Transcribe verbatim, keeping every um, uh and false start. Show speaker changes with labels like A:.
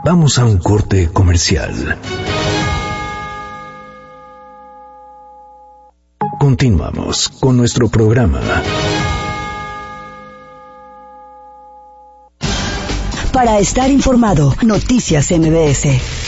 A: Vamos a un corte comercial. Continuamos con nuestro programa.
B: Para estar informado, Noticias M B S.